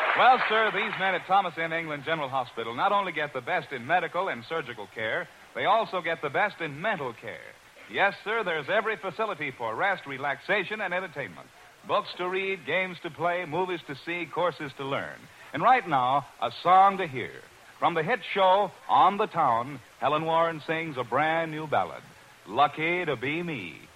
Well, sir, these men at Thomas N. England General Hospital not only get the best in medical and surgical care, they also get the best in mental care. Yes, sir, there's every facility for rest, relaxation, and entertainment. Books to read, games to play, movies to see, courses to learn. And right now, a song to hear. From the hit show, On the Town, Helen Warren sings a brand new ballad, Lucky to Be Me.